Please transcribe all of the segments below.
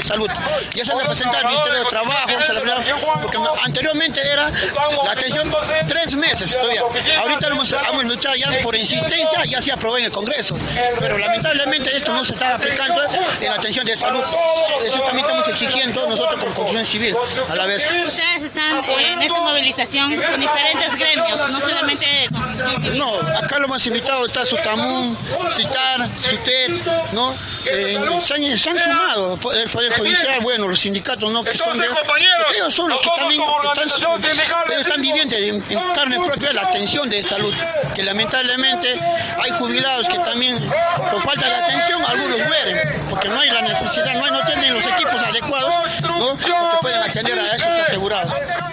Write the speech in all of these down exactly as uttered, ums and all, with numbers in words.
Salud. Ya se le presentó al Ministerio de Trabajo, se le presentó, porque anteriormente era la atención tres meses todavía. Ahorita hemos, hemos luchado ya por insistencia, ya se aprobó en el Congreso, pero lamentablemente esto no se está aplicando en la atención de salud. Eso también estamos exigiendo nosotros como construcción civil a la vez. Ustedes están eh, en esta movilización con diferentes gremios, no solamente de construcción civil. No, acá lo más invitado está Sutamún, Citar, Sutet, ¿no? Eh, se, han, se han sumado el Poder Judicial, bueno, los sindicatos, ¿no? Que son de, ellos son los que también están, ellos están viviendo en, en carne propia la atención de salud, que lamentablemente hay jubilados que también por falta de atención algunos mueren, porque no hay la necesidad, no, hay, no tienen los equipos adecuados, ¿no? Que pueden atender a esos asegurados.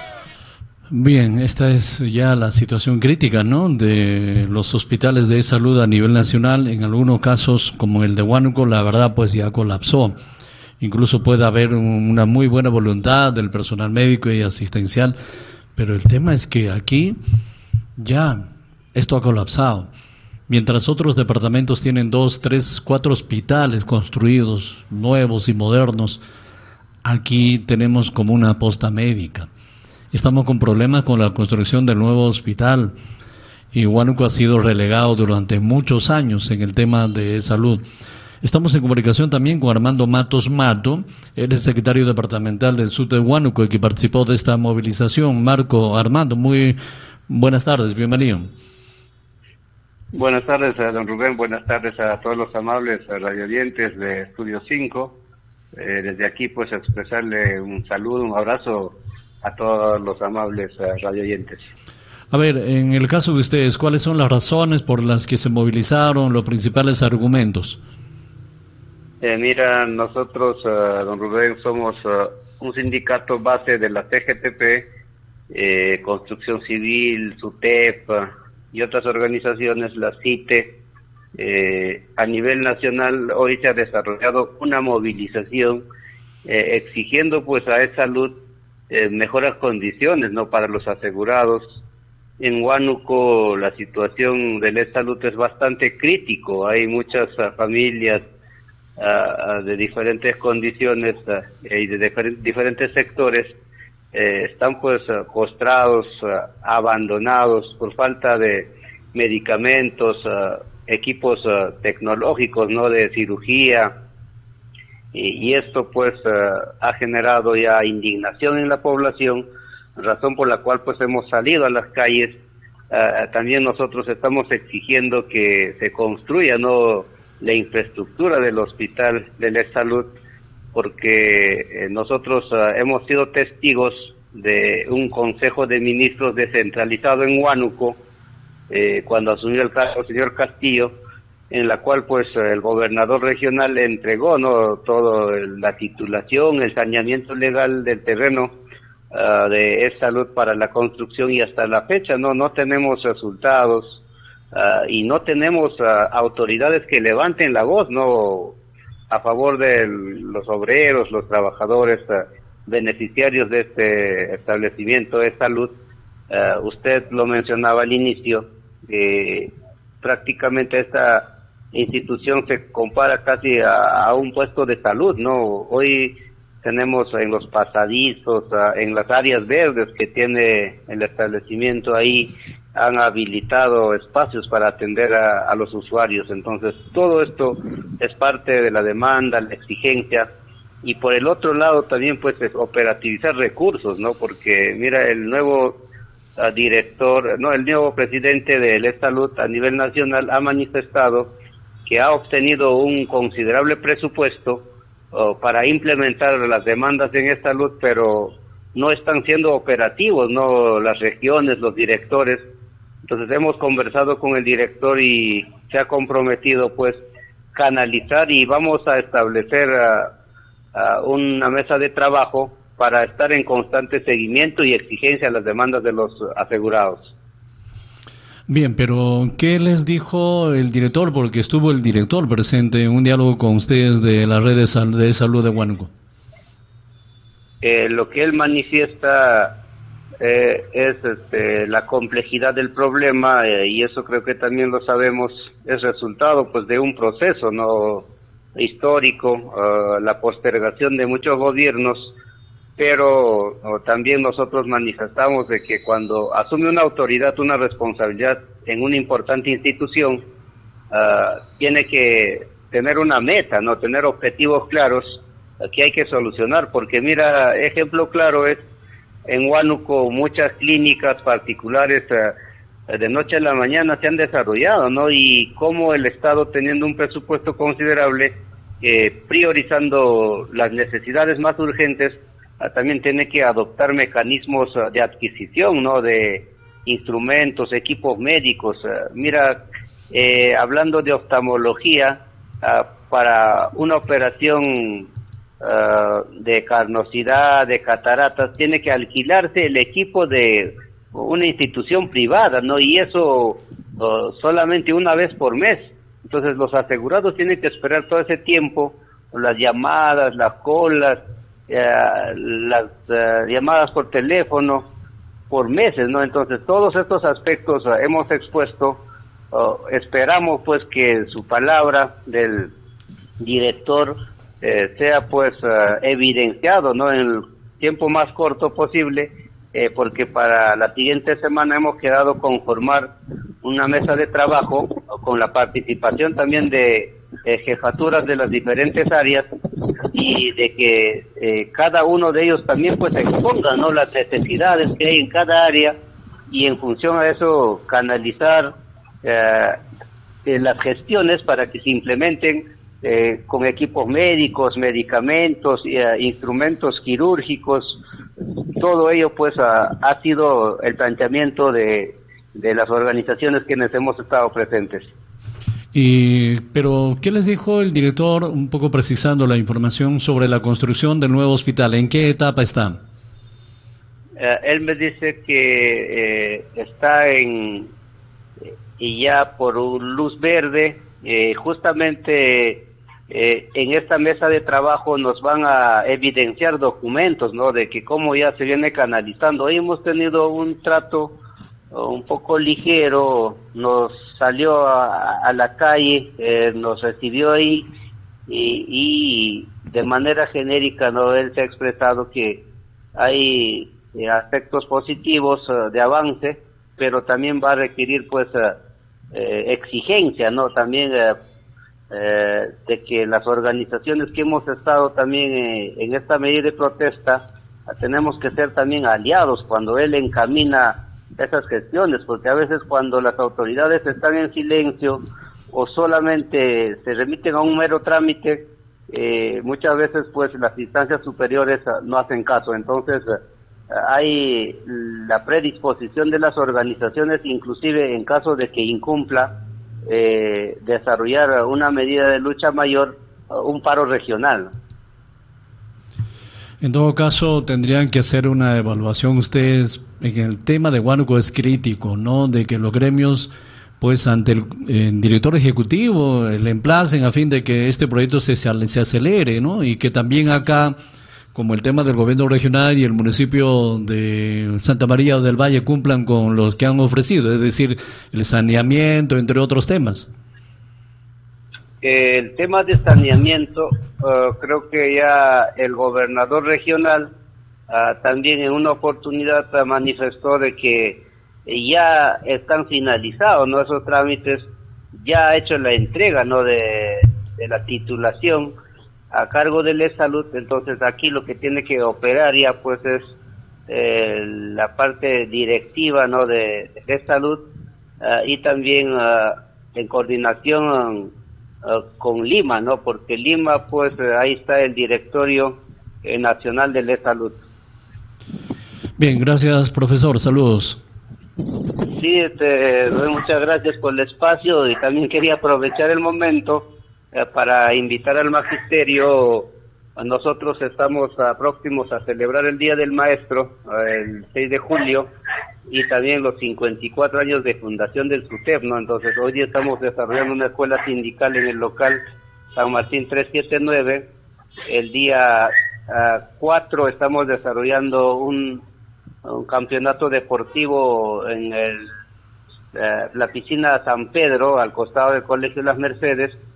Bien, esta es ya la situación crítica, ¿no?, de los hospitales de salud a nivel nacional. En algunos casos, como el de Huánuco, la verdad pues ya colapsó. Incluso puede haber una muy buena voluntad del personal médico y asistencial, pero el tema es que aquí ya esto ha colapsado. Mientras otros departamentos tienen dos, tres, cuatro hospitales construidos, nuevos y modernos, aquí tenemos como una posta médica. Estamos con problemas con la construcción del nuevo hospital y Huánuco ha sido relegado durante muchos años en el tema de salud. Estamos en comunicación también con Armando Matos Mato, él es secretario departamental del sur de Huánuco y que participó de esta movilización. Marco, Armando, muy buenas tardes, bienvenido. Buenas tardes a don Rubén, buenas tardes a todos los amables radioyentes de Estudio cinco. Eh, desde aquí pues expresarle un saludo, un abrazo a todos los amables uh, radioyentes. A ver, en el caso de ustedes, ¿cuáles son las razones por las que se movilizaron, los principales argumentos? Eh, mira, nosotros, uh, don Rubén, somos uh, un sindicato base de la C G T P, eh, Construcción Civil, SUTEP uh, y otras organizaciones, la CITE. Eh, a nivel nacional hoy se ha desarrollado una movilización eh, exigiendo pues a E-Salud Eh, mejoras condiciones, ¿no?, para los asegurados. En Huánuco la situación de la salud es bastante crítico, hay muchas uh, familias uh, de diferentes condiciones uh, y de difer diferentes sectores eh, están pues uh, postrados, uh, abandonados por falta de medicamentos, uh, equipos uh, tecnológicos, ¿no?, de cirugía. Y esto pues uh, ha generado ya indignación en la población, razón por la cual pues hemos salido a las calles. Uh, también nosotros estamos exigiendo que se construya, ¿no?, la infraestructura del hospital de la salud, porque eh, nosotros uh, hemos sido testigos de un consejo de ministros descentralizado en Huánuco, eh, cuando asumió el cargo el señor Castillo, en la cual pues el gobernador regional le entregó, ¿no?, todo el, la titulación, el saneamiento legal del terreno uh, de E-Salud para la construcción, y hasta la fecha no no tenemos resultados uh, y no tenemos uh, autoridades que levanten la voz, ¿no?, a favor de los obreros, los trabajadores uh, beneficiarios de este establecimiento de salud. Uh, usted lo mencionaba al inicio, eh, prácticamente esta institución se compara casi a, a un puesto de salud, ¿no? Hoy tenemos en los pasadizos, a, en las áreas verdes que tiene el establecimiento ahí, han habilitado espacios para atender a, a los usuarios. Entonces, todo esto es parte de la demanda, la exigencia, y por el otro lado también pues es operativizar recursos, ¿no? Porque mira, el nuevo uh, director, no, el nuevo presidente de E-Salud a nivel nacional ha manifestado que ha obtenido un considerable presupuesto uh, para implementar las demandas en E-Salud, pero no están siendo operativos, no, las regiones, los directores. Entonces hemos conversado con el director y se ha comprometido pues canalizar, y vamos a establecer uh, uh, una mesa de trabajo para estar en constante seguimiento y exigencia a las demandas de los asegurados. Bien, pero ¿qué les dijo el director? Porque estuvo el director presente en un diálogo con ustedes de la red de, sal de salud de Huánuco. Eh, lo que él manifiesta eh, es este, la complejidad del problema, eh, y eso creo que también lo sabemos, es resultado pues de un proceso, ¿no? histórico, uh, la postergación de muchos gobiernos, pero uh, también nosotros manifestamos de que cuando asume una autoridad, una responsabilidad en una importante institución, uh, tiene que tener una meta, no tener objetivos claros uh, que hay que solucionar, porque mira, ejemplo claro es en Huánuco muchas clínicas particulares uh, de noche a la mañana se han desarrollado, ¿no? Y cómo el Estado, teniendo un presupuesto considerable, eh, priorizando las necesidades más urgentes, uh, también tiene que adoptar mecanismos uh, de adquisición, ¿no? De instrumentos, equipos médicos. Uh, mira, eh, hablando de oftalmología, uh, para una operación uh, de carnosidad, de cataratas, tiene que alquilarse el equipo de una institución privada, ¿no? Y eso uh, solamente una vez por mes. Entonces los asegurados tienen que esperar todo ese tiempo, las llamadas, las colas, uh, las uh, llamadas por teléfono, por meses, ¿no? Entonces todos estos aspectos uh, hemos expuesto. Uh, esperamos pues que su palabra del director eh, sea pues uh, evidenciado, ¿no? En el tiempo más corto posible. Eh, porque para la siguiente semana hemos quedado conformar una mesa de trabajo con la participación también de eh, jefaturas de las diferentes áreas y de que eh, cada uno de ellos también pues exponga, ¿no? Las necesidades que hay en cada área y en función a eso canalizar eh, eh, las gestiones para que se implementen eh, con equipos médicos, medicamentos, eh, instrumentos quirúrgicos. Todo ello pues ha, ha sido el planteamiento de, de las organizaciones quienes hemos estado presentes. Y, pero, ¿qué les dijo el director, un poco precisando la información sobre la construcción del nuevo hospital? ¿En qué etapa está? Eh, él me dice que eh, está en y ya por luz verde, eh, justamente Eh, en esta mesa de trabajo nos van a evidenciar documentos, ¿no? De que cómo ya se viene canalizando. Hoy hemos tenido un trato uh, un poco ligero, nos salió a, a la calle, eh, nos recibió ahí y, y de manera genérica, ¿no? Él se ha expresado que hay eh, aspectos positivos uh, de avance, pero también va a requerir pues uh, eh, exigencia, ¿no? También uh, Eh, de que las organizaciones que hemos estado también eh, en esta medida de protesta, eh, tenemos que ser también aliados cuando él encamina esas gestiones, porque a veces cuando las autoridades están en silencio o solamente se remiten a un mero trámite, eh, muchas veces pues las instancias superiores uh, no hacen caso. Entonces uh, hay la predisposición de las organizaciones, inclusive en caso de que incumpla, Eh, desarrollar una medida de lucha mayor, un paro regional. En todo caso, tendrían que hacer una evaluación ustedes, en el tema de Huánuco es crítico, ¿no? De que los gremios, pues ante el eh, director ejecutivo, le emplacen a fin de que este proyecto se, se acelere, ¿no? Y que también acá, como el tema del gobierno regional y el municipio de Santa María del Valle cumplan con los que han ofrecido, es decir, el saneamiento, entre otros temas. El tema de saneamiento, uh, creo que ya el gobernador regional uh, también en una oportunidad uh, manifestó de que ya están finalizados, ¿no? Esos trámites, ya ha hecho la entrega, ¿no? De, de la titulación a cargo de la salud. Entonces aquí lo que tiene que operar ya pues es eh, la parte directiva, ¿no? de, de salud uh, y también uh, en coordinación uh, con Lima, ¿no? Porque Lima pues uh, ahí está el directorio eh, nacional de la salud. Bien, gracias profesor, saludos. Sí, este, muchas gracias por el espacio y también quería aprovechar el momento para invitar al magisterio. Nosotros estamos uh, próximos a celebrar el Día del Maestro, uh, el seis de julio, y también los cincuenta y cuatro años de fundación del SUTEP, ¿no? Entonces hoy día estamos desarrollando una escuela sindical en el local San Martín trescientos setenta y nueve. El día uh, cuatro estamos desarrollando un, un campeonato deportivo en el, uh, la piscina San Pedro, al costado del Colegio Las Mercedes.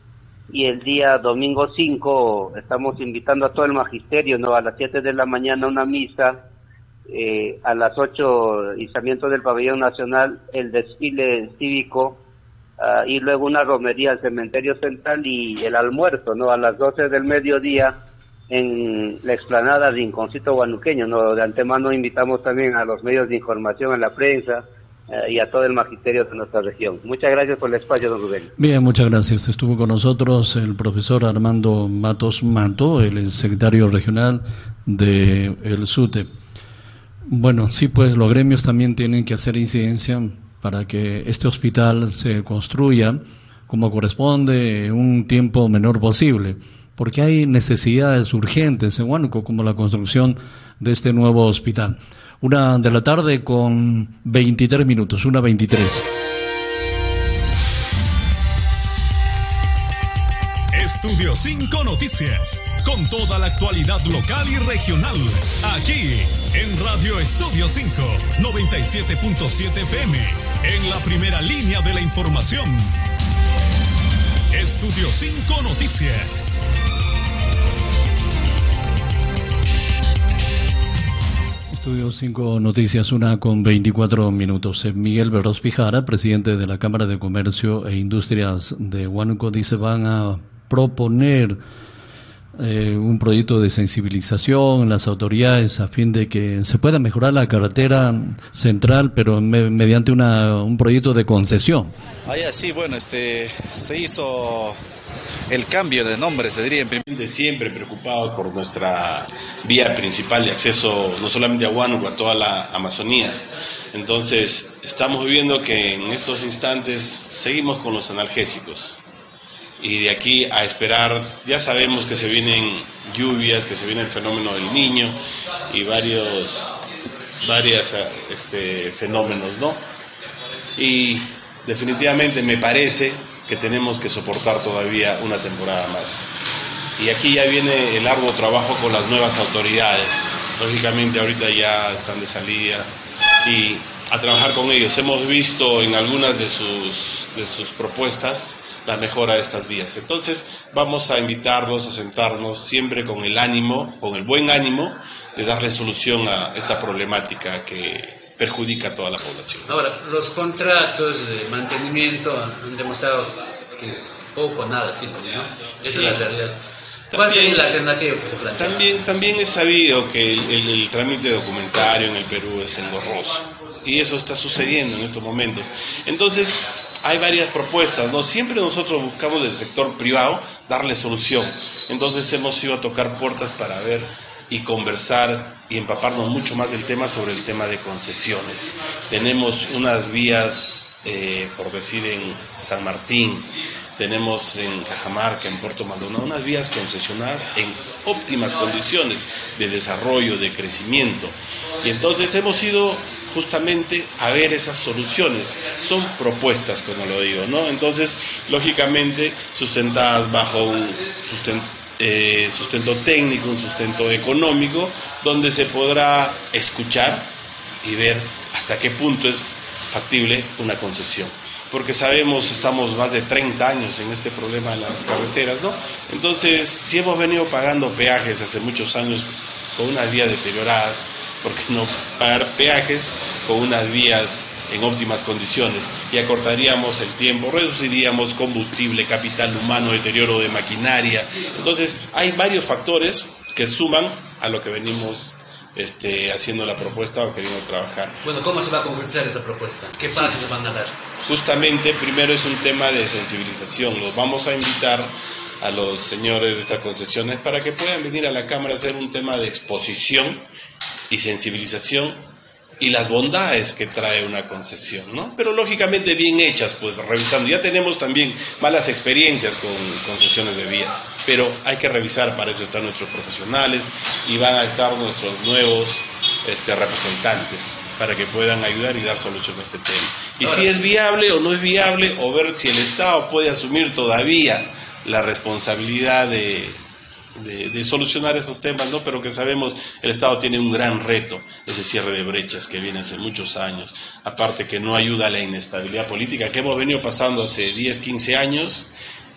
y el día domingo cinco estamos invitando a todo el magisterio, ¿no? A las siete de la mañana una misa, eh, a las ocho izamiento del pabellón nacional, el desfile cívico, uh, y luego una romería al cementerio central y el almuerzo, ¿no? A las doce del mediodía en la explanada Rinconcito Huanuqueño, ¿no? De antemano invitamos también a los medios de información, a la prensa, Uh, y a todo el magisterio de nuestra región. Muchas gracias por el espacio, don Rubén. Bien, muchas gracias. Estuvo con nosotros el profesor Armando Matos Mato, el secretario regional de el SUTE. Bueno, sí, pues los gremios también tienen que hacer incidencia para que este hospital se construya como corresponde en un tiempo menor posible, porque hay necesidades urgentes en Huánuco, como la construcción de este nuevo hospital. Una de la tarde con veintitrés minutos, una veintitrés. Estudio cinco Noticias, con toda la actualidad local y regional, aquí en Radio Estudio cinco, noventa y siete punto siete F M, en la primera línea de la información. Estudio cinco Noticias. Estudio cinco Noticias, una con veinticuatro minutos. Miguel Berros Pijara, presidente de la Cámara de Comercio e Industrias de Huánuco, dice van a proponer eh, un proyecto de sensibilización en las autoridades a fin de que se pueda mejorar la carretera central, pero me, mediante una, un proyecto de concesión. Ah, ya, sí, bueno, este, se hizo el cambio de nombre, se diría en primer lugar. Siempre preocupados por nuestra vía principal de acceso, no solamente a Huánuco, a toda la Amazonía. Entonces, estamos viendo que en estos instantes seguimos con los analgésicos. Y de aquí a esperar, ya sabemos que se vienen lluvias, que se viene el fenómeno del Niño y varios varias, este, fenómenos, ¿no? Y definitivamente me parece que tenemos que soportar todavía una temporada más. Y aquí ya viene el arduo trabajo con las nuevas autoridades. Lógicamente ahorita ya están de salida y a trabajar con ellos. Hemos visto en algunas de sus, de sus propuestas la mejora de estas vías. Entonces vamos a invitarlos a sentarnos siempre con el ánimo, con el buen ánimo de darle solución a esta problemática que perjudica a toda la población. Ahora, los contratos de mantenimiento han demostrado que poco o nada sirven, ¿no? Esa sí. Es la realidad. ¿Cuál es la alternativa que se plantea? También, también es sabido que el, el, el trámite documentario en el Perú es engorroso, y eso está sucediendo en estos momentos. Entonces, hay varias propuestas, ¿no? Siempre nosotros buscamos del sector privado darle solución. Entonces hemos ido a tocar puertas para ver y conversar y empaparnos mucho más del tema sobre el tema de concesiones. Tenemos unas vías, eh, por decir, en San Martín, tenemos en Cajamarca, en Puerto Maldonado, unas vías concesionadas en óptimas condiciones de desarrollo, de crecimiento. Y entonces hemos ido justamente a ver esas soluciones. Son propuestas, como lo digo, ¿no? Entonces, lógicamente, sustentadas bajo un sustento, eh, sustento técnico, un sustento económico, donde se podrá escuchar y ver hasta qué punto es factible una concesión. Porque sabemos, estamos más de treinta años en este problema de las carreteras, ¿no? Entonces, si hemos venido pagando peajes hace muchos años con unas vías deterioradas, ¿por qué no pagar peajes con unas vías en óptimas condiciones? Y acortaríamos el tiempo, reduciríamos combustible, capital humano, deterioro de maquinaria. Entonces, hay varios factores que suman a lo que venimos este, haciendo la propuesta o queriendo trabajar. Bueno, ¿cómo se va a concretizar esa propuesta? ¿Qué pasos sí. se van a dar? Justamente, primero es un tema de sensibilización. Los vamos a invitar a los señores de estas concesiones para que puedan venir a la Cámara a hacer un tema de exposición y sensibilización y las bondades que trae una concesión, ¿no? Pero lógicamente bien hechas, pues revisando. Ya tenemos también malas experiencias con concesiones de vías, pero hay que revisar, para eso están nuestros profesionales y van a estar nuestros nuevos este, representantes para que puedan ayudar y dar solución a este tema. Y Ahora, si es viable o no es viable, o ver si el Estado puede asumir todavía la responsabilidad de, de, de solucionar estos temas, ¿no? Pero que sabemos, el Estado tiene un gran reto, ese cierre de brechas que viene hace muchos años, aparte que no ayuda a la inestabilidad política que hemos venido pasando hace diez, quince años,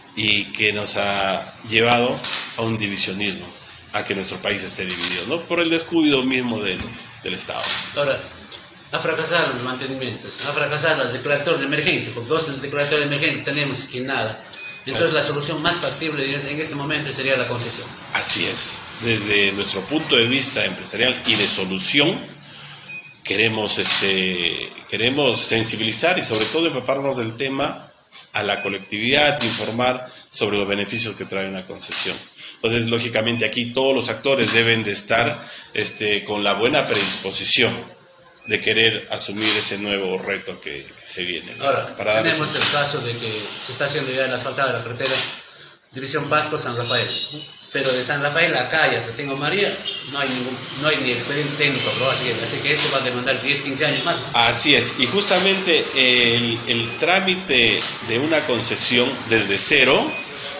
y que nos ha llevado a un divisionismo, a que nuestro país esté dividido, ¿no? Por el descuido mismo del, del Estado. Ahora, ha fracasado los mantenimientos, ha fracasado los declaratorios de emergencia, porque dos declaratorios de emergencia tenemos y nada. Entonces la solución más factible en este momento sería la concesión. Así es. Desde nuestro punto de vista empresarial y de solución, queremos, este, queremos sensibilizar y sobre todo empaparnos del tema a la colectividad, informar sobre los beneficios que trae una concesión. Entonces, lógicamente aquí todos los actores deben de estar este, con la buena predisposición de querer asumir ese nuevo reto que, que se viene, ¿no? Ahora, Para tenemos el caso de que se está haciendo ya la asfaltada de la carretera División Pasco-San Rafael, pero de San Rafael acá y hasta Tingo María no hay ningún, no hay ni expediente técnico, ¿no? así, que, así que esto va a demandar diez, quince años más. Así es, y justamente el, el trámite de una concesión desde cero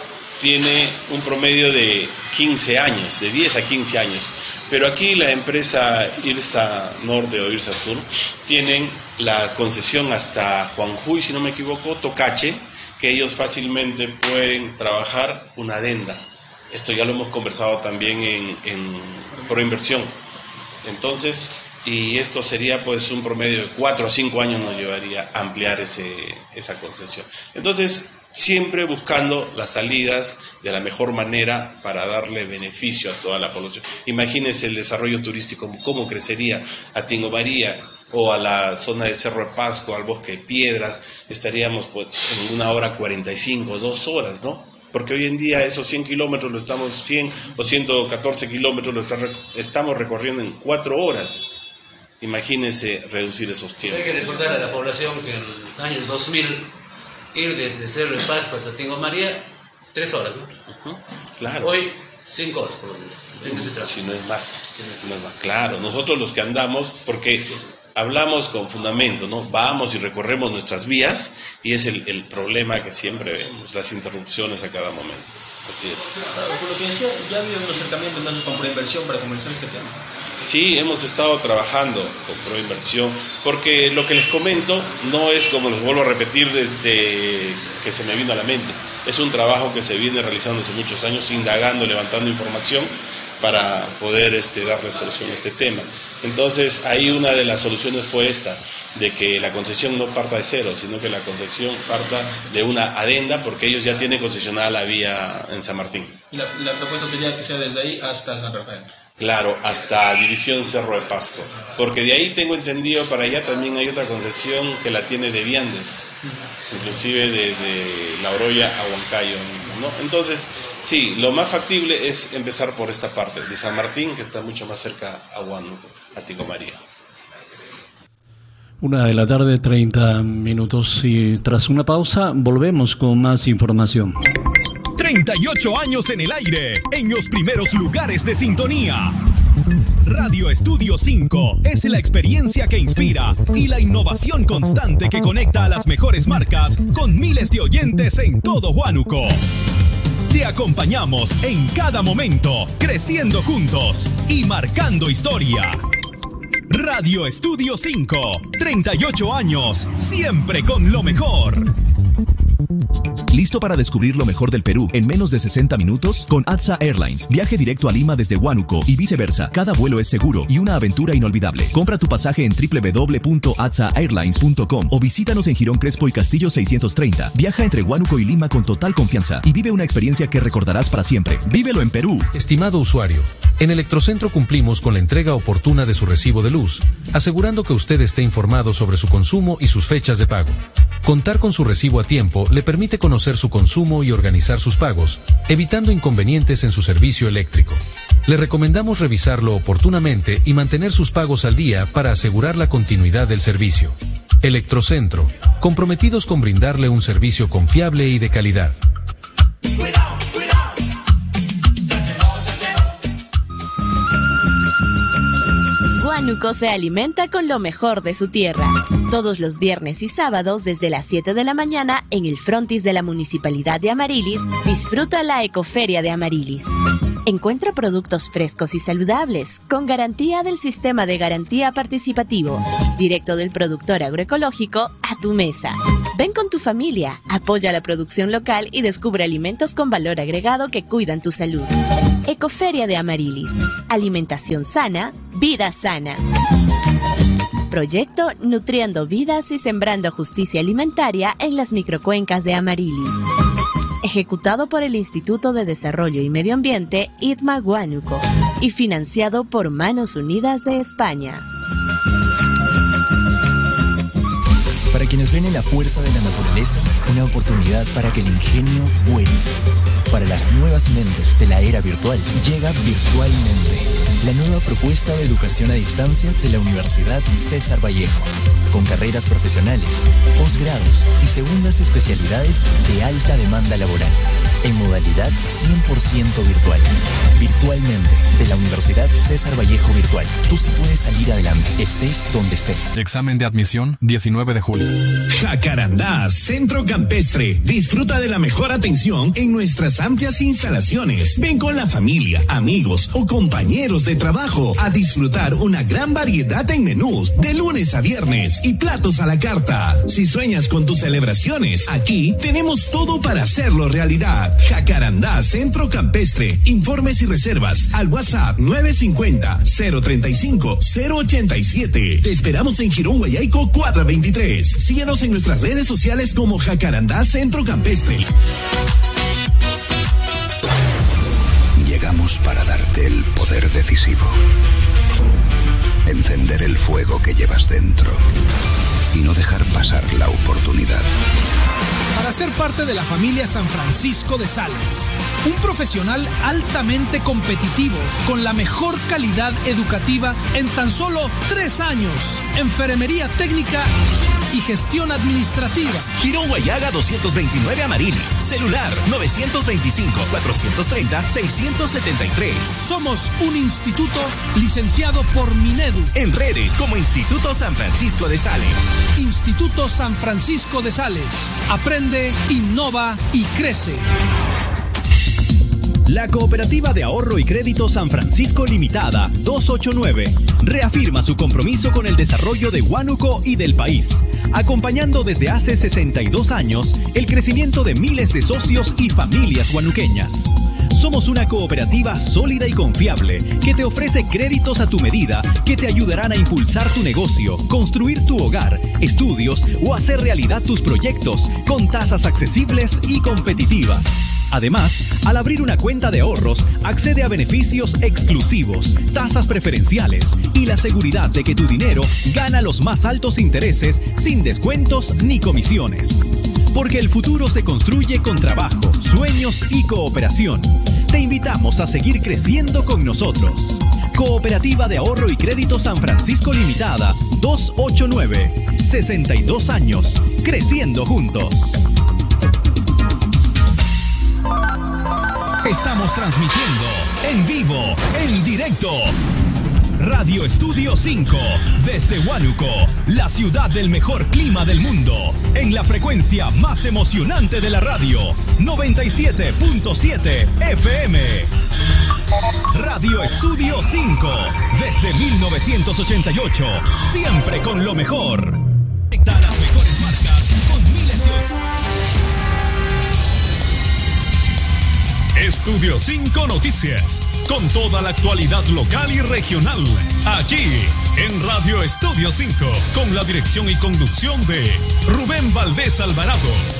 tiene un promedio de quince años, de diez a quince años. Pero aquí la empresa IRSA Norte o IRSA Sur tienen la concesión hasta Juanjuy, si no me equivoco, Tocache, que ellos fácilmente pueden trabajar una adenda. Esto ya lo hemos conversado también en, en Proinversión. Entonces, y esto sería pues un promedio de cuatro a cinco años nos llevaría a ampliar ese, esa concesión. Entonces, siempre buscando las salidas de la mejor manera para darle beneficio a toda la población. Imagínense el desarrollo turístico, cómo crecería a Tingo María o a la zona de Cerro de Pasco, al Bosque de Piedras, estaríamos pues en una hora cuarenta y cinco, dos horas, ¿no? Porque hoy en día esos cien kilómetros lo estamos, cien o ciento catorce kilómetros lo está, estamos recorriendo en cuatro horas. Imagínense reducir esos tiempos. Hay que recordar a la población que en los años dos mil ir desde Cerro de Pasco hasta Tingo María, tres horas, ¿no? Uh-huh. Claro. Hoy, cinco horas, por lo menos. ¿De qué se trata? Si no es más, si no es más. Claro, nosotros los que andamos, porque hablamos con fundamento, ¿no? Vamos y recorremos nuestras vías y es el, el problema que siempre vemos, las interrupciones a cada momento. Así es. Claro, por lo que decía, ya ha habido un acercamiento entonces con Proinversión para comenzar este tema. Sí, hemos estado trabajando con Proinversión, porque lo que les comento no es, como les vuelvo a repetir, desde que se me vino a la mente. Es un trabajo que se viene realizando hace muchos años, indagando, levantando información para poder este, darle solución a este tema. Entonces, ahí una de las soluciones fue esta, de que la concesión no parta de cero, sino que la concesión parta de una adenda, porque ellos ya tienen concesionada la vía en San Martín. Y la, la propuesta sería que sea desde ahí hasta San Rafael. Claro, hasta División Cerro de Pasco, porque de ahí tengo entendido para allá también hay otra concesión que la tiene de Viandes, uh-huh. inclusive desde La Oroya a Huancayo, ¿no? Entonces, sí, lo más factible es empezar por esta parte, de San Martín, que está mucho más cerca a Huánuco, a Tingo María. Una de la tarde, treinta minutos, y tras una pausa volvemos con más información. treinta y ocho años en el aire, en los primeros lugares de sintonía. Radio Estudio cinco es la experiencia que inspira y la innovación constante que conecta a las mejores marcas con miles de oyentes en todo Huánuco. Te acompañamos en cada momento, creciendo juntos y marcando historia. Radio Estudio cinco, treinta y ocho años, siempre con lo mejor. ¿Listo para descubrir lo mejor del Perú en menos de sesenta minutos? Con A T S A Airlines. Viaje directo a Lima desde Huánuco y viceversa. Cada vuelo es seguro y una aventura inolvidable. Compra tu pasaje en doble u doble u doble u punto a t s a airlines punto com o visítanos en Girón Crespo y Castillo seiscientos treinta. Viaja entre Huánuco y Lima con total confianza y vive una experiencia que recordarás para siempre. ¡Vívelo en Perú! Estimado usuario, en Electrocentro cumplimos con la entrega oportuna de su recibo de luz, asegurando que usted esté informado sobre su consumo y sus fechas de pago. Contar con su recibo a tiempo le permite conocer su consumo y organizar sus pagos, evitando inconvenientes en su servicio eléctrico. Le recomendamos revisarlo oportunamente y mantener sus pagos al día para asegurar la continuidad del servicio. Electrocentro, comprometidos con brindarle un servicio confiable y de calidad. Huánuco se alimenta con lo mejor de su tierra. Todos los viernes y sábados desde las siete de la mañana en el frontis de la Municipalidad de Amarilis, disfruta la Ecoferia de Amarilis. Encuentra productos frescos y saludables, con garantía del Sistema de Garantía Participativo, directo del productor agroecológico a tu mesa. Ven con tu familia, apoya la producción local y descubre alimentos con valor agregado que cuidan tu salud. Ecoferia de Amarilis. Alimentación sana, vida sana. Proyecto Nutriendo Vidas y Sembrando Justicia Alimentaria en las microcuencas de Amarilis. Ejecutado por el Instituto de Desarrollo y Medio Ambiente I T M A Huánuco y financiado por Manos Unidas de España. Para quienes ven en la fuerza de la naturaleza una oportunidad para que el ingenio vuele. Para las nuevas mentes de la era virtual, llega Virtualmente, la nueva propuesta de educación a distancia de la Universidad César Vallejo, con carreras profesionales, posgrados y segundas especialidades de alta demanda laboral, en modalidad cien por ciento virtual. Virtualmente, de la Universidad César Vallejo Virtual. Tú sí puedes salir adelante, estés donde estés. Examen de admisión, diecinueve de julio. Jacarandá, Centro Campestre. Disfruta de la mejor atención en nuestras amplias instalaciones. Ven con la familia, amigos o compañeros de trabajo a disfrutar una gran variedad en menús de lunes a viernes y platos a la carta. Si sueñas con tus celebraciones, aquí tenemos todo para hacerlo realidad. Jacarandá, Centro Campestre. Informes y reservas al WhatsApp nueve cincuenta, cero treinta y cinco, cero ochenta y siete. Te esperamos en Girón Guayaico cuatrocientos veintitrés. Síguenos en nuestras redes sociales como Jacarandá Centro Campestre. Llegamos para darte el poder decisivo. Encender el fuego que llevas dentro y no dejar pasar la oportunidad. Para ser parte de la familia San Francisco de Sales, un profesional altamente competitivo con la mejor calidad educativa en tan solo tres años, enfermería técnica y gestión administrativa. Girón Guayaga doscientos veintinueve Amarilis. Celular novecientos veinticinco, cuatrocientos treinta, seiscientos setenta y tres. Somos un instituto licenciado por Minedu. En redes como Instituto San Francisco de Sales. Instituto San Francisco de Sales. Aprende, innova y crece. La Cooperativa de Ahorro y Crédito San Francisco Limitada doscientos ochenta y nueve reafirma su compromiso con el desarrollo de Huánuco y del país, acompañando desde hace sesenta y dos años el crecimiento de miles de socios y familias huanuqueñas. Somos una cooperativa sólida y confiable que te ofrece créditos a tu medida que te ayudarán a impulsar tu negocio, construir tu hogar, estudios o hacer realidad tus proyectos con tasas accesibles y competitivas. Además, al abrir una cuenta de ahorros, accede a beneficios exclusivos, tasas preferenciales y la seguridad de que tu dinero gana los más altos intereses sin descuentos ni comisiones. Porque el futuro se construye con trabajo, sueños y cooperación. Te invitamos a seguir creciendo con nosotros. Cooperativa de Ahorro y Crédito San Francisco Limitada, doscientos ochenta y nueve. sesenta y dos años, creciendo juntos. Estamos transmitiendo en vivo, en directo. Radio Estudio cinco, desde Huánuco, la ciudad del mejor clima del mundo, en la frecuencia más emocionante de la radio, noventa y siete punto siete F M. Radio Estudio cinco, desde mil novecientos ochenta y ocho, siempre con lo mejor. Conecta a las mejores marcas con miles de... Estudio cinco Noticias, con toda la actualidad local y regional, aquí en Radio Estudio cinco, con la dirección y conducción de Rubén Valdés Alvarado.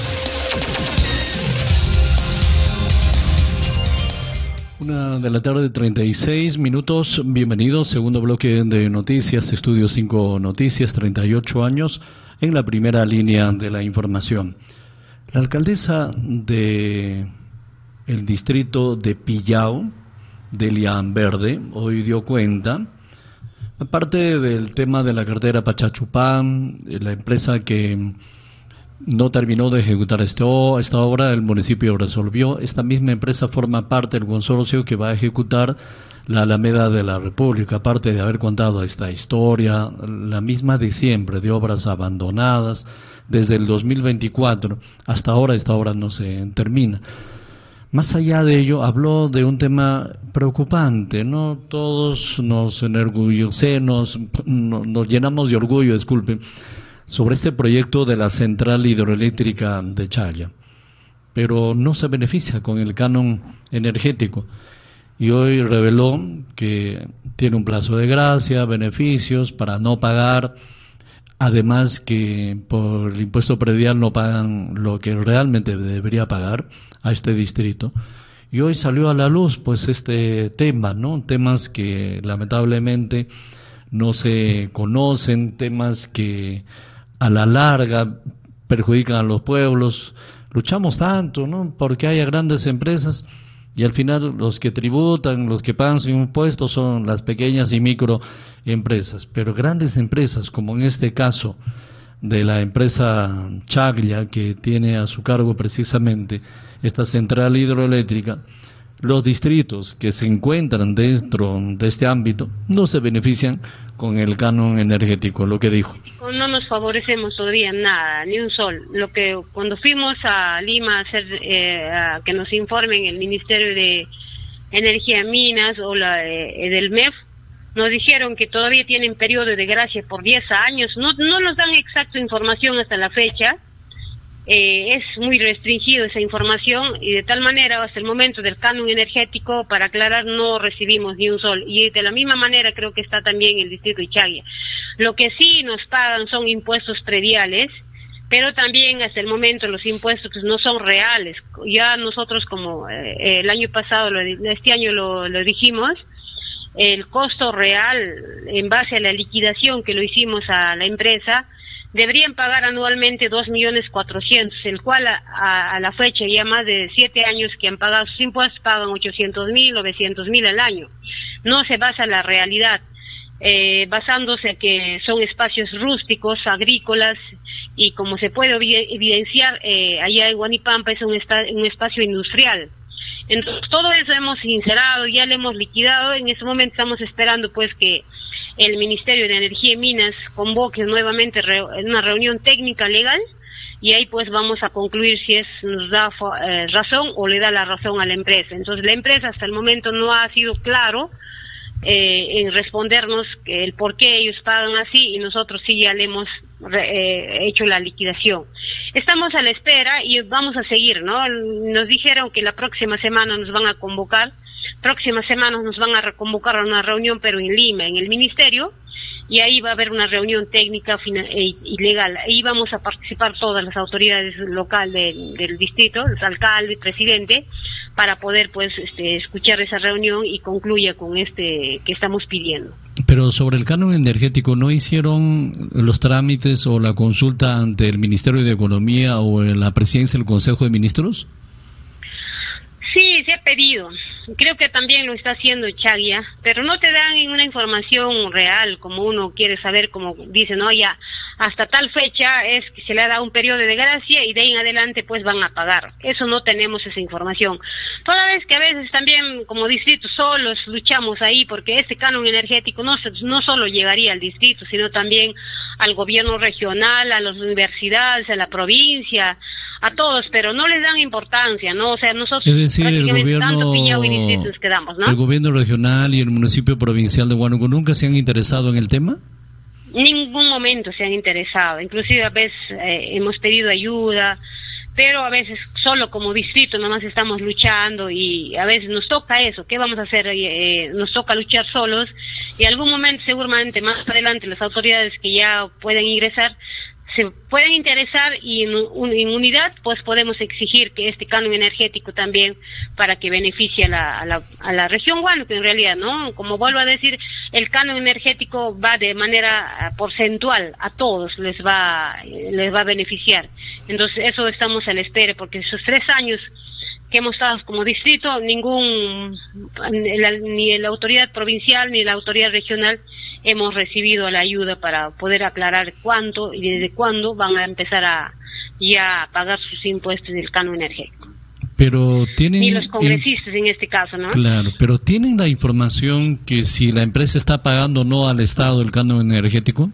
Una de la tarde, treinta y seis minutos, bienvenidos, segundo bloque de noticias, Estudio cinco Noticias, treinta y ocho años, en la primera línea de la información. La alcaldesa de... el distrito de Pillao, Delia Verde, hoy dio cuenta, aparte del tema de la carretera Pachachupán, la empresa que no terminó de ejecutar esto, esta obra, el municipio resolvió, esta misma empresa forma parte del consorcio que va a ejecutar la Alameda de la República, aparte de haber contado esta historia, la misma de siempre, de obras abandonadas, desde el dos mil veinticuatro, hasta ahora esta obra no se termina. Más allá de ello, habló de un tema preocupante, ¿no? Todos nos enorgullecemos, nos, nos llenamos de orgullo, disculpen, sobre este proyecto de la central hidroeléctrica de Challa, pero no se beneficia con el canon energético. Y hoy reveló que tiene un plazo de gracia, beneficios para no pagar, además que por el impuesto predial no pagan lo que realmente debería pagar a este distrito. Y hoy salió a la luz pues este tema, ¿no? Temas que lamentablemente no se conocen, temas que a la larga perjudican a los pueblos. Luchamos tanto, ¿no?, porque haya grandes empresas, y al final los que tributan, los que pagan sus impuestos son las pequeñas y microempresas. Pero grandes empresas, como en este caso de la empresa Chaglia, que tiene a su cargo precisamente esta central hidroeléctrica, los distritos que se encuentran dentro de este ámbito no se benefician con el canon energético, lo que dijo. No nos favorecemos todavía nada, ni un sol. Lo que cuando fuimos a Lima a hacer eh, a que nos informen el Ministerio de Energía y Minas o la eh, del M E F, nos dijeron que todavía tienen periodo de gracia por diez años. No, no nos dan exacta información hasta la fecha. Eh, es muy restringido esa información, y de tal manera hasta el momento del canon energético, para aclarar, no recibimos ni un sol. Y de la misma manera creo que está también el distrito de Chaglia. Lo que sí nos pagan son impuestos prediales, pero también hasta el momento los impuestos no son reales. Ya nosotros, como eh, el año pasado, lo, este año lo, lo dijimos, el costo real en base a la liquidación que lo hicimos a la empresa, deberían pagar anualmente dos millones cuatrocientos, el cual a, a, a la fecha ya más de siete años que han pagado sus impuestos, pagan ochocientos mil, novecientos mil al año. No se basa en la realidad, eh, basándose que son espacios rústicos, agrícolas, y como se puede evidenciar, eh, allá en Huanipampa es un, esta, un espacio industrial. Entonces todo eso hemos sincerado, ya lo hemos liquidado. En este momento estamos esperando pues que el Ministerio de Energía y Minas convoque nuevamente re, una reunión técnica legal, y ahí pues vamos a concluir si es nos da eh, razón o le da la razón a la empresa. Entonces la empresa hasta el momento no ha sido claro eh, en respondernos el por qué ellos pagan así, y nosotros sí ya le hemos eh, hecho la liquidación. Estamos a la espera y vamos a seguir, ¿no? Nos dijeron que la próxima semana nos van a convocar. Próximas semanas nos van a reconvocar a una reunión, pero en Lima, en el ministerio, y ahí va a haber una reunión técnica y legal. Ahí vamos a participar todas las autoridades locales de, del distrito, los alcaldes, presidente, para poder pues este, escuchar esa reunión y concluya con este que estamos pidiendo. Pero sobre el canon energético, ¿no hicieron los trámites o la consulta ante el Ministerio de Economía o en la presidencia del Consejo de Ministros? Sí, se ha pedido. Creo que también lo está haciendo Chaglia, pero no te dan una información real como uno quiere saber, como dicen, no, ya hasta tal fecha es que se le ha dado un periodo de gracia y de ahí en adelante pues van a pagar. Eso no tenemos esa información. Toda vez que a veces también como distrito solos luchamos ahí, porque este canon energético no, no solo llegaría al distrito, sino también al gobierno regional, a las universidades, a la provincia, a todos, pero no les dan importancia, ¿no? O sea, nosotros es decir, el gobierno, tanto Pillao y distrito nos quedamos, ¿no? ¿El gobierno regional y el municipio provincial de Huánuco nunca se han interesado en el tema? Ningún momento se han interesado, inclusive a veces eh, hemos pedido ayuda, pero a veces solo como distrito nomás estamos luchando, y a veces nos toca eso. ¿Qué vamos a hacer? Eh, nos toca luchar solos, y en algún momento seguramente más adelante las autoridades que ya pueden ingresar se pueden interesar, y en, un, en unidad pues podemos exigir que este canon energético también, para que beneficie a la, a la, a la región Huánuco en realidad, ¿no? Como vuelvo a decir, el canon energético va de manera porcentual, a todos les va les va a beneficiar. Entonces eso estamos a la espera, porque esos tres años que hemos estado como distrito, ningún la, ni la autoridad provincial ni la autoridad regional hemos recibido la ayuda para poder aclarar cuánto y desde cuándo van a empezar a ya a pagar sus impuestos del canon energético. Pero tienen ni los congresistas el, en este caso, ¿no? Claro, pero ¿tienen la información que si la empresa está pagando o no al Estado el canon energético?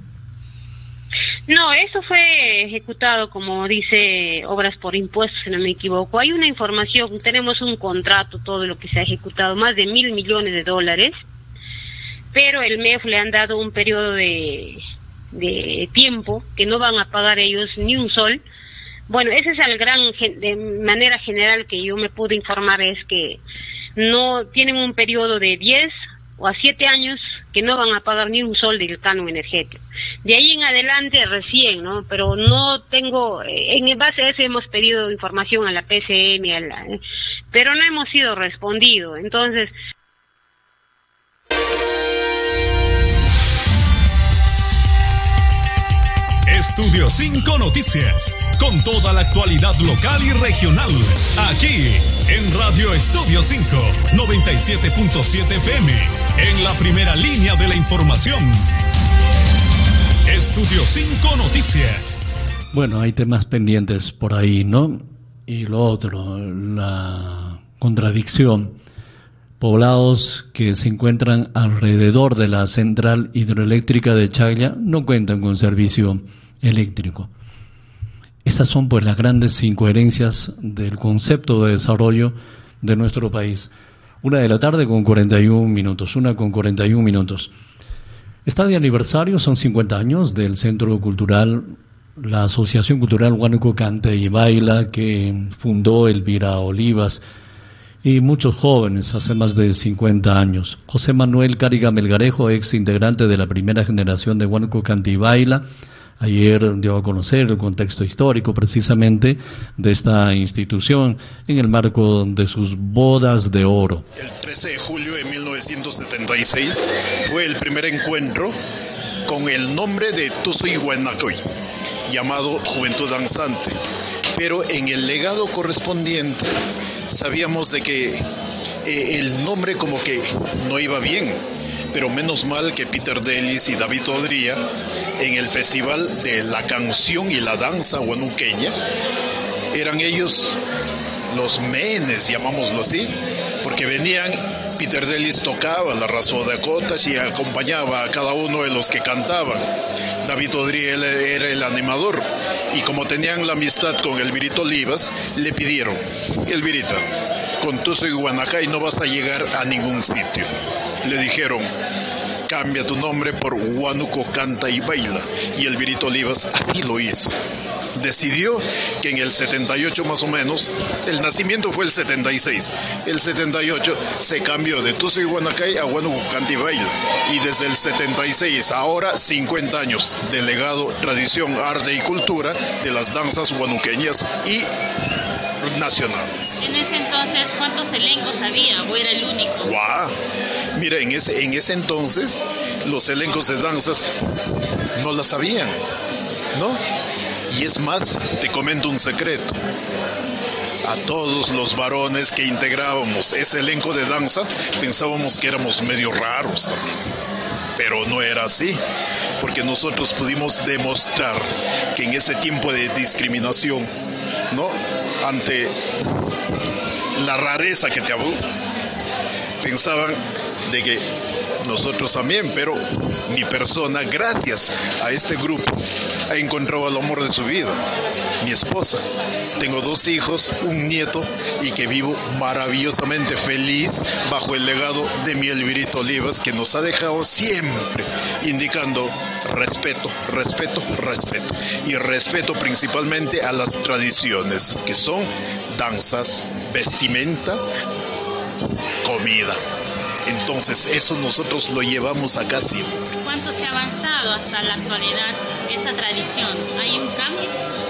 No, eso fue ejecutado, como dice, obras por impuestos, si no me equivoco. Hay una información, tenemos un contrato, todo lo que se ha ejecutado, más de mil millones de dólares, pero el M E F le han dado un periodo de, de tiempo, que no van a pagar ellos ni un sol. Bueno, esa es la gran, de manera general que yo me pude informar, es que no tienen un periodo de diez o a siete años que no van a pagar ni un sol del canon energético. De ahí en adelante recién, ¿no? Pero no tengo, en base a eso hemos pedido información a la P C M, a la, pero no hemos sido respondido. Entonces, Estudio cinco Noticias, con toda la actualidad local y regional, aquí en Radio Estudio cinco, noventa y siete punto siete F M, en la primera línea de la información. Estudio cinco Noticias. Bueno, hay temas pendientes por ahí, ¿no? Y lo otro, la contradicción. Poblados que se encuentran alrededor de la central hidroeléctrica de Chaclla no cuentan con servicio eléctrico. Esas son pues las grandes incoherencias del concepto de desarrollo de nuestro país. Una de la tarde con cuarenta y un minutos, una con cuarenta y un minutos. Está de aniversario, son cincuenta años del Centro Cultural, la Asociación Cultural Huánuco Canta y Baila, que fundó Elvira Olivas, y muchos jóvenes hace más de cincuenta años. José Manuel Cáriga Melgarejo, ex integrante de la primera generación de Huánuco Canta y Baila, ayer dio a conocer el contexto histórico precisamente de esta institución en el marco de sus bodas de oro. El trece de julio de mil novecientos setenta y seis fue el primer encuentro con el nombre de Tusuy Huanacoy, llamado Juventud Danzante, pero en el legado correspondiente sabíamos de que eh, el nombre como que no iba bien, pero menos mal que Peter Delis y David Odría, en el Festival de la Canción y la Danza Huanuqueña, eran ellos los menes, llamámoslo así, porque venían, Peter Delis tocaba la razodacotas y acompañaba a cada uno de los que cantaban. David Odría era el animador, y como tenían la amistad con Elvirito Olivas, le pidieron: Elvirita, con tu soy Guanacay no vas a llegar a ningún sitio. Le dijeron: cambia tu nombre por Huánuco Canta y Baila, y Elvirito Olivas así lo hizo. Decidió que en el setenta y ocho más o menos, el nacimiento fue el setenta y seis, el setenta y ocho se cambió de Tuso y Guanacay a Huánuco Canta y Baila, y desde el setenta y seis, ahora cincuenta años de legado, tradición, arte y cultura de las danzas huanuqueñas y nacionales. En ese entonces, ¿cuántos elencos había o era el único? ¡Guau! Mira, en ese, en ese entonces los elencos de danzas no las sabían, ¿no? Y es más, te comento un secreto. A todos los varones que integrábamos ese elenco de danza, pensábamos que éramos medio raros también. Pero no era así, porque nosotros pudimos demostrar que en ese tiempo de discriminación, ¿no?, ante la rareza que te habló, pensaban de que nosotros también, pero mi persona, gracias a este grupo, ha encontrado el amor de su vida, mi esposa. Tengo dos hijos, un nieto, y que vivo maravillosamente feliz bajo el legado de mi Elvirito Olivas, que nos ha dejado siempre indicando respeto, respeto, respeto. Y respeto principalmente a las tradiciones, que son danzas, vestimenta, comida. Entonces eso nosotros lo llevamos acá siempre. ¿Cuánto se ha avanzado hasta la actualidad esa tradición? ¿Hay un cambio?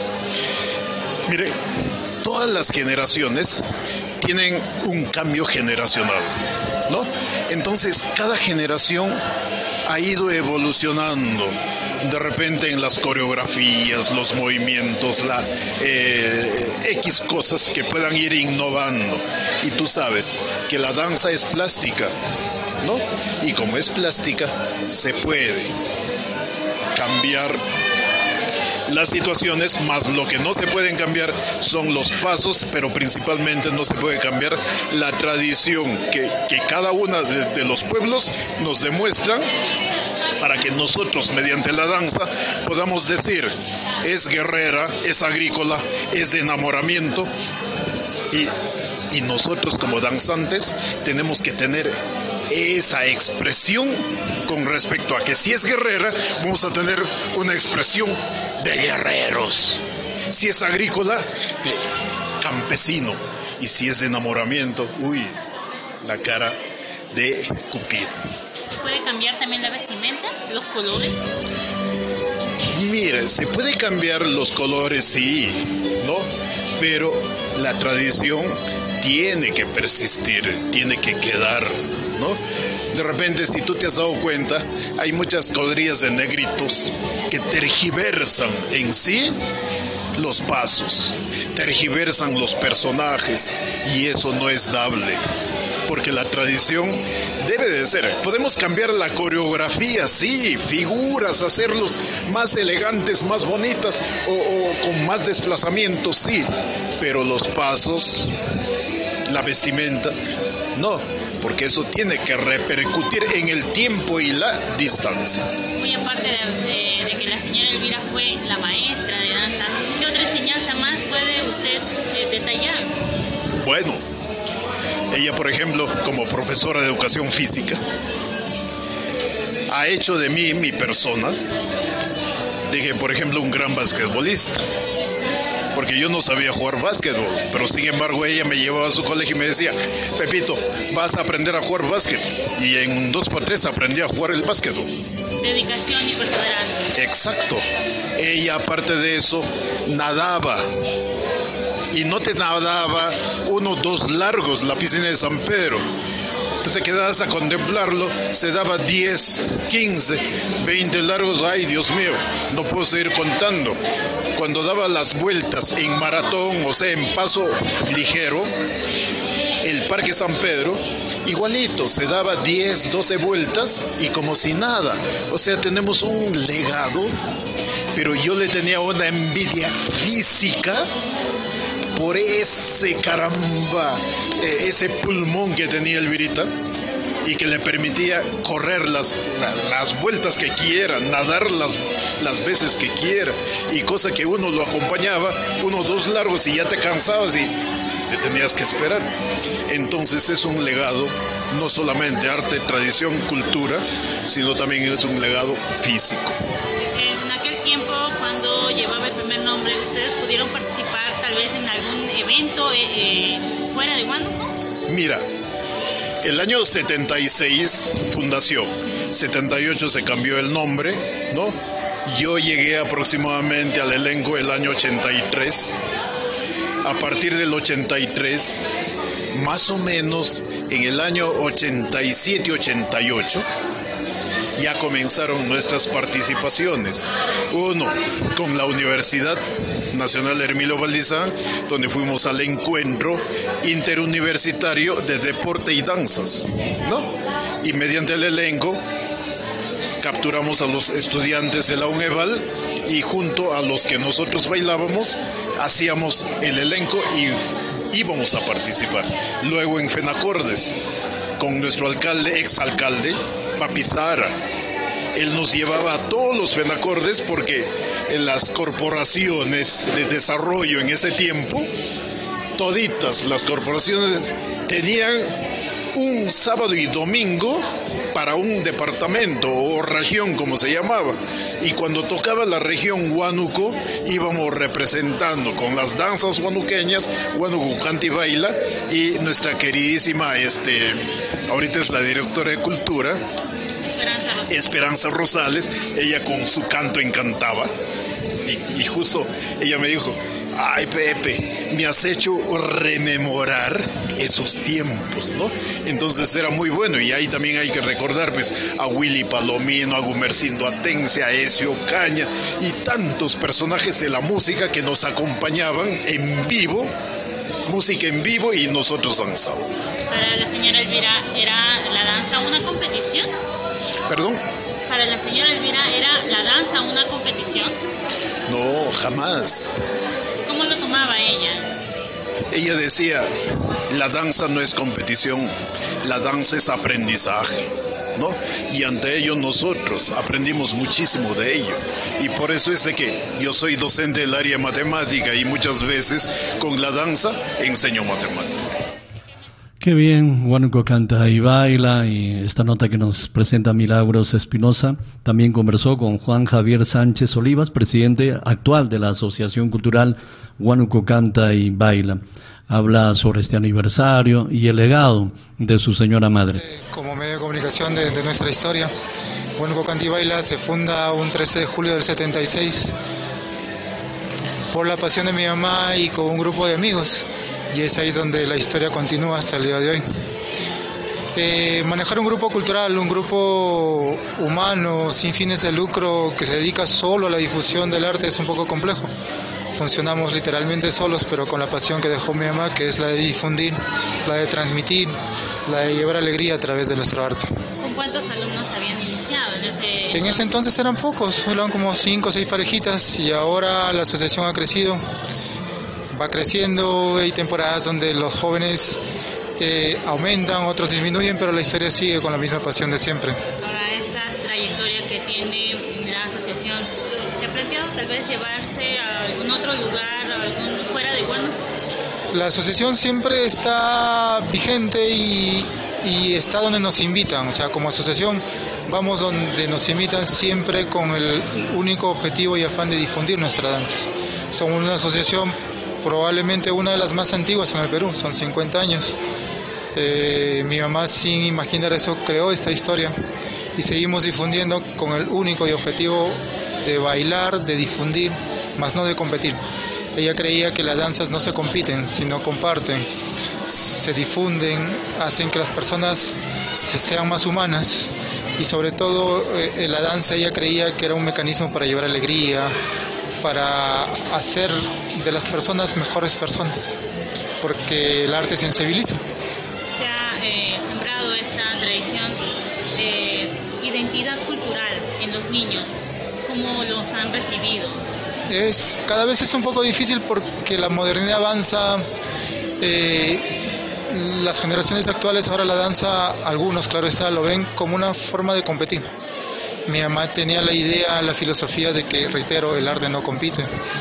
Mire, todas las generaciones tienen un cambio generacional, ¿no? Entonces cada generación ha ido evolucionando. De repente en las coreografías, los movimientos, la eh, X cosas que puedan ir innovando. Y tú sabes que la danza es plástica, ¿no? Y como es plástica, se puede cambiar las situaciones, más lo que no se pueden cambiar son los pasos, pero principalmente no se puede cambiar la tradición que, que cada uno de, de los pueblos nos demuestran, para que nosotros mediante la danza podamos decir: es guerrera, es agrícola, es de enamoramiento, y Y nosotros como danzantes tenemos que tener esa expresión con respecto a que si es guerrera, vamos a tener una expresión de guerreros. Si es agrícola, de campesino. Y si es de enamoramiento, uy, la cara de Cupido. ¿Puede cambiar también la vestimenta, los colores? Mira, se puede cambiar los colores, sí, ¿no? Pero la tradición tiene que persistir, tiene que quedar, ¿no? De repente, si tú te has dado cuenta, hay muchas cuadrillas de negritos que tergiversan en sí los pasos, tergiversan los personajes, y eso no es dable, porque la tradición debe de ser. Podemos cambiar la coreografía, sí, figuras, hacerlos más elegantes, más bonitas, o, o con más desplazamientos, sí, pero los pasos, la vestimenta, no, porque eso tiene que repercutir en el tiempo y la distancia. Muy aparte de, de, de que la señora Elvira fue la maestra de danza, ¿qué otra enseñanza más puede usted eh, detallar? Bueno, ella, por ejemplo, como profesora de educación física, ha hecho de mí, mi persona, de que, por ejemplo, un gran basquetbolista. Porque yo no sabía jugar básquetbol, pero sin embargo ella me llevaba a su colegio y me decía, Pepito, vas a aprender a jugar básquet. Y en un dos por tres aprendí a jugar el básquetbol. Dedicación y perseverancia. Exacto. Ella, aparte de eso, nadaba. Y no te nadaba uno, dos largos, la piscina de San Pedro. Tú te quedabas a contemplarlo, se daba diez, quince, veinte largos. Ay, Dios mío, no puedo seguir contando. Cuando daba las vueltas en maratón, o sea, en paso ligero, el Parque San Pedro, igualito, se daba diez, doce vueltas y como si nada. O sea, tenemos un legado, pero yo le tenía una envidia física por ese caramba, eh, ese pulmón que tenía Elvirita y que le permitía correr las, las vueltas que quiera, nadar las, las veces que quiera, y cosa que uno lo acompañaba, uno dos largos y ya te cansabas y te tenías que esperar. Entonces es un legado, no solamente arte, tradición, cultura, sino también es un legado físico. En aquel tiempo, cuando llevaba el primer nombre, ¿ustedes pudieron participar tal vez en algún evento eh, eh, fuera de Huánuco? Mira, el año setenta y seis, fundación, setenta y ocho se cambió el nombre, ¿no? Yo llegué aproximadamente al elenco el año ochenta y tres. A partir del ochenta y tres, más o menos en el año ochenta y siete, ochenta y ocho, ya comenzaron nuestras participaciones. Uno, con la Universidad Nacional Hermilio Valdizán, donde fuimos al encuentro interuniversitario de deporte y danzas, ¿no? Y mediante el elenco capturamos a los estudiantes de la UNEVAL y junto a los que nosotros bailábamos, hacíamos el elenco y íbamos a participar. Luego en FENACORDES, con nuestro alcalde, exalcalde, Papi Zahara. Él nos llevaba a todos los FENACORDES porque en las corporaciones de desarrollo en ese tiempo, toditas las corporaciones tenían un sábado y domingo para un departamento o región, como se llamaba, y cuando tocaba la región Huánuco íbamos representando con las danzas huanuqueñas, Huánuco Canta y Baila, y nuestra queridísima, este, ahorita es la directora de Cultura, Esperanza, Esperanza Rosales, ella con su canto encantaba, y, y justo ella me dijo, ay Pepe, me has hecho rememorar esos tiempos, ¿no? Entonces era muy bueno, y ahí también hay que recordar pues a Willy Palomino, a Gumercindo Atense, a Ezio Caña y tantos personajes de la música que nos acompañaban en vivo, música en vivo, y nosotros danzábamos. Para la señora Elvira, ¿era la danza una competición? ¿Perdón? Para la señora Elvira, ¿era la danza una competición? No, jamás. ¿Cómo lo tomaba ella? Ella decía, la danza no es competición, la danza es aprendizaje. ¿no? Y ante ello nosotros aprendimos muchísimo de ello. Y por eso es de que yo soy docente del área matemática y muchas veces con la danza enseño matemática. Qué bien, Huánuco canta y baila, y esta nota que nos presenta Milagros Espinosa también conversó con Juan Javier Sánchez Olivas, presidente actual de la Asociación Cultural Huánuco Canta y Baila. Habla sobre este aniversario y el legado de su señora madre. Como medio de comunicación de, de nuestra historia, Huánuco Canta y Baila se funda un trece de julio del setenta y seis por la pasión de mi mamá y con un grupo de amigos. Y es ahí donde la historia continúa hasta el día de hoy. Eh, manejar un grupo cultural, un grupo humano, sin fines de lucro, que se dedica solo a la difusión del arte es un poco complejo. Funcionamos literalmente solos, pero con la pasión que dejó mi mamá, que es la de difundir, la de transmitir, la de llevar alegría a través de nuestro arte. ¿Con cuántos alumnos habían iniciado en ese...? En ese entonces eran pocos, fueron como cinco o seis parejitas, y ahora la asociación ha crecido. Va creciendo, hay temporadas donde los jóvenes eh, aumentan, otros disminuyen, pero la historia sigue con la misma pasión de siempre. Ahora, esta trayectoria que tiene la asociación, ¿se ha planteado tal vez llevarse a algún otro lugar, a algún fuera de Huánuco? La asociación siempre está vigente y, y está donde nos invitan, o sea, como asociación vamos donde nos invitan siempre con el único objetivo y afán de difundir nuestras danzas. Somos una asociación probablemente una de las más antiguas en el Perú, son cincuenta años. Eh, mi mamá, sin imaginar eso, creó esta historia y seguimos difundiendo con el único y objetivo de bailar, de difundir, más no de competir. Ella creía que las danzas no se compiten, sino comparten, se difunden, hacen que las personas se sean más humanas y sobre todo eh, en la danza ella creía que era un mecanismo para llevar alegría, para hacer de las personas mejores personas, porque el arte sensibiliza. Se ha eh, sembrado esta tradición de identidad cultural en los niños. ¿Cómo los han recibido? Es, cada vez es un poco difícil porque la modernidad avanza, eh, las generaciones actuales ahora la danza, algunos claro está, lo ven como una forma de competir. Mi mamá tenía la idea, la filosofía de que, reitero, el arte no compite.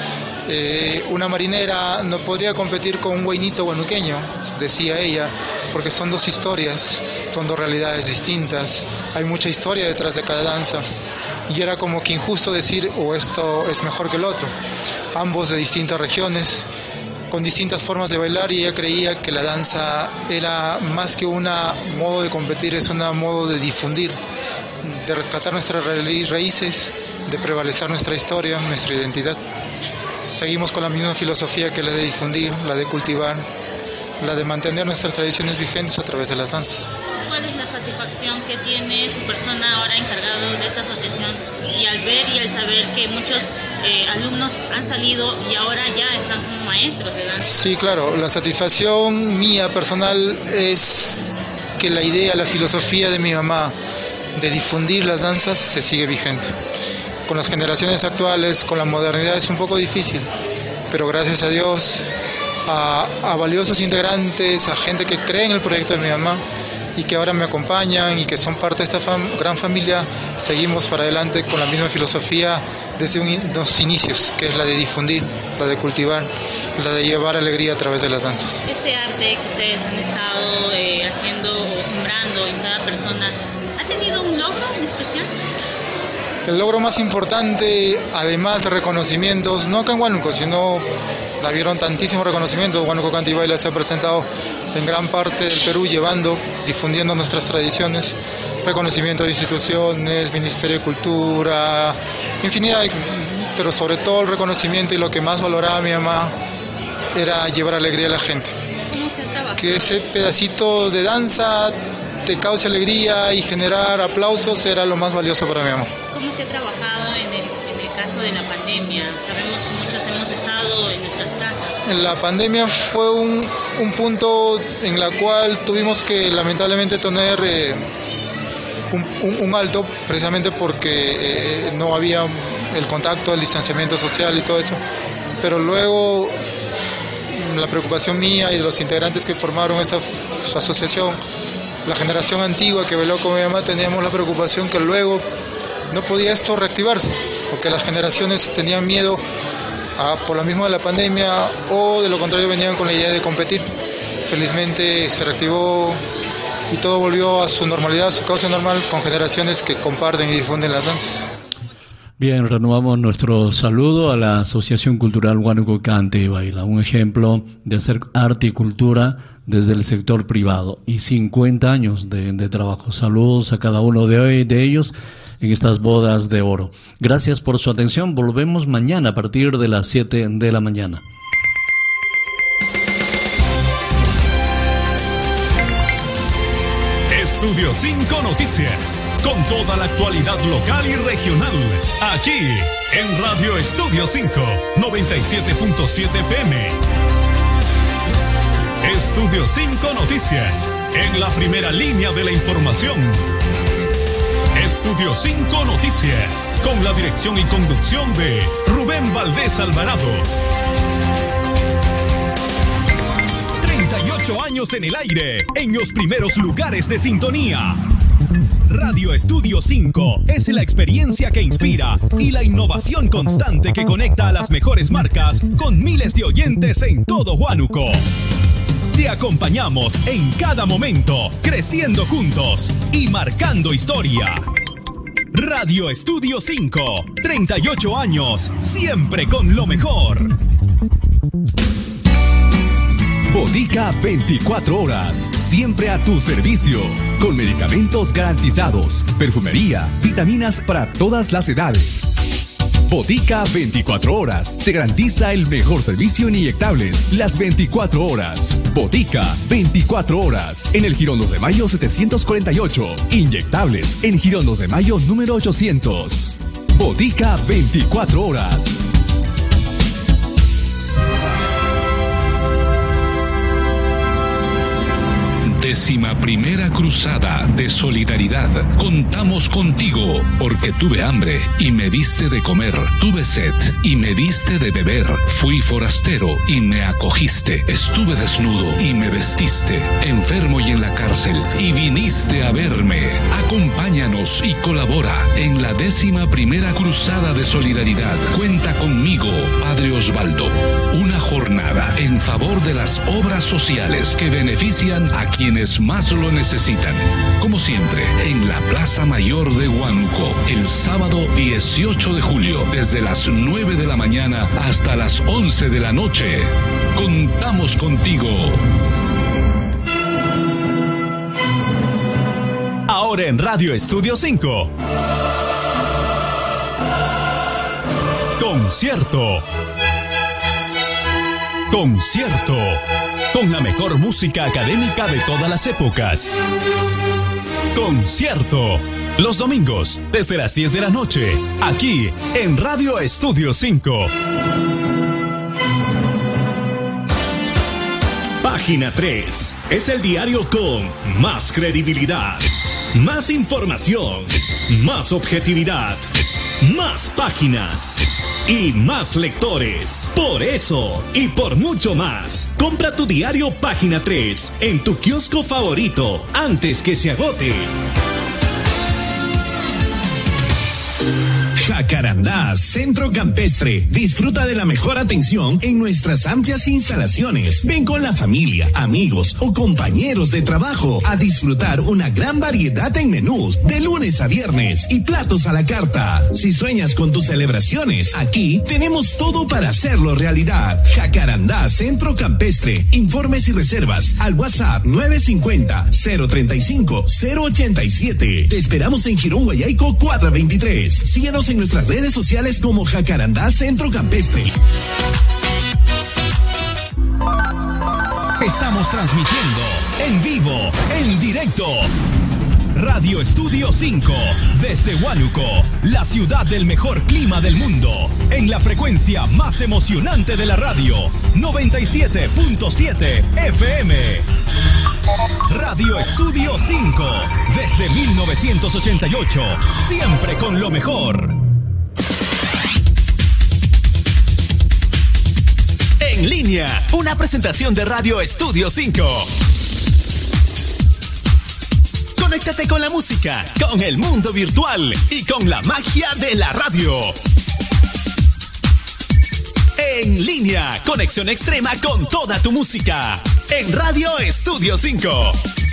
Eh, una marinera no podría competir con un huaynito huanuqueño, decía ella, porque son dos historias, son dos realidades distintas, hay mucha historia detrás de cada danza, y era como que injusto decir, o esto es mejor que el otro. Ambos de distintas regiones, con distintas formas de bailar, y ella creía que la danza era más que un modo de competir, es un modo de difundir, de rescatar nuestras raíces, de prevalecer nuestra historia, nuestra identidad. Seguimos con la misma filosofía que la de difundir, la de cultivar, la de mantener nuestras tradiciones vigentes a través de las danzas. ¿Cuál es la satisfacción que tiene su persona ahora encargado de esta asociación y al ver y al saber que muchos eh, alumnos han salido y ahora ya están como maestros de danza? Sí, claro, la satisfacción mía personal es que la idea, la filosofía de mi mamá de difundir las danzas se sigue vigente. Con las generaciones actuales, con la modernidad es un poco difícil, pero gracias a Dios, a, a valiosos integrantes, a gente que cree en el proyecto de mi mamá y que ahora me acompañan y que son parte de esta fam- gran familia, seguimos para adelante con la misma filosofía desde un, los inicios, que es la de difundir, la de cultivar, la de llevar alegría a través de las danzas. Este arte que ustedes han estado eh, haciendo o sembrando en cada persona, ¿ha tenido un logro en especial? El logro más importante, además de reconocimientos, no acá en Huánuco, sino la vieron tantísimos reconocimientos. Huánuco Canta y Baila se ha presentado en gran parte del Perú llevando, difundiendo nuestras tradiciones, reconocimiento de instituciones, Ministerio de Cultura, infinidad, de, pero sobre todo el reconocimiento y lo que más valoraba mi mamá era llevar alegría a la gente. ¿Cómo se trabaja? Que ese pedacito de danza te cause alegría y generar aplausos era lo más valioso para mi mamá. ¿Cómo se ha trabajado en el, en el caso de la pandemia? Sabemos que muchos hemos estado en nuestras casas. La pandemia fue un, un punto en la cual tuvimos que lamentablemente tener eh, un, un, un alto, precisamente porque eh, no había el contacto, el distanciamiento social y todo eso. Pero luego la preocupación mía y de los integrantes que formaron esta asociación la generación antigua que veló con mi mamá teníamos la preocupación que luego no podía esto reactivarse, porque las generaciones tenían miedo a, por lo mismo de la pandemia, o de lo contrario venían con la idea de competir. Felizmente se reactivó y todo volvió a su normalidad, a su cauce normal, con generaciones que comparten y difunden las danzas. Bien, renovamos nuestro saludo a la Asociación Cultural Huánuco Cante y Baila, un ejemplo de hacer arte y cultura desde el sector privado y cincuenta años de, de trabajo. Saludos a cada uno de, de ellos en estas bodas de oro. Gracias por su atención. Volvemos mañana a partir de las siete de la mañana. Estudio cinco Noticias, con toda la actualidad local y regional, aquí en Radio Estudio cinco, noventa y siete punto siete F M. Estudio cinco Noticias, en la primera línea de la información. Estudio cinco Noticias, con la dirección y conducción de Rubén Valdés Alvarado. treinta y ocho años en el aire, en los primeros lugares de sintonía. Radio Estudio cinco es la experiencia que inspira y la innovación constante que conecta a las mejores marcas con miles de oyentes en todo Huánuco. Te acompañamos en cada momento, creciendo juntos y marcando historia. Radio Estudio cinco, treinta y ocho años, siempre con lo mejor. Botica veinticuatro horas, siempre a tu servicio, con medicamentos garantizados, perfumería, vitaminas para todas las edades. Botica veinticuatro horas, te garantiza el mejor servicio en inyectables, las veinticuatro horas. Botica veinticuatro horas, en el Girón dos de Mayo setecientos cuarenta y ocho, inyectables en Girón dos de Mayo número ochocientos. Botica veinticuatro horas. Décima primera cruzada de solidaridad. Contamos contigo, porque tuve hambre y me diste de comer, tuve sed y me diste de beber, fui forastero y me acogiste, estuve desnudo y me vestiste, enfermo y en la cárcel y viniste a verme. Acompáñanos y colabora en la décima primera cruzada de solidaridad. Cuenta conmigo, Padre Osvaldo. Una jornada en favor de las obras sociales que benefician a quienes más lo necesitan. Como siempre, en la Plaza Mayor de Huánuco, el sábado dieciocho de julio, desde las nueve de la mañana hasta las once de la noche. Contamos contigo. Ahora en Radio Estudio cinco. Concierto. Concierto. Con la mejor música académica de todas las épocas. Concierto. Los domingos, desde las diez de la noche, aquí en Radio Estudio cinco. Página tres es el diario con más credibilidad, más información, más objetividad, más páginas y más lectores. Por eso y por mucho más, compra tu diario Página tres en tu kiosco favorito antes que se agote. Jacarandá Centro Campestre. Disfruta de la mejor atención en nuestras amplias instalaciones. Ven con la familia, amigos o compañeros de trabajo a disfrutar una gran variedad en menús de lunes a viernes y platos a la carta. Si sueñas con tus celebraciones, aquí tenemos todo para hacerlo realidad. Jacarandá Centro Campestre. Informes y reservas al WhatsApp nueve cincuenta, cero treinta y cinco, cero ochenta y siete. Te esperamos en Girón Guayaico cuatrocientos veintitrés. Síguenos en nuestras redes sociales como Jacarandá Centro Campestre. Estamos transmitiendo en vivo, en directo. Radio Estudio cinco, desde Huánuco, la ciudad del mejor clima del mundo, en la frecuencia más emocionante de la radio, noventa y siete punto siete F M. Radio Estudio cinco, desde mil novecientos ochenta y ocho, siempre con lo mejor. En línea, una presentación de Radio Estudio cinco. Conéctate con la música, con el mundo virtual y con la magia de la radio. En línea, conexión extrema con toda tu música. En Radio Estudio cinco.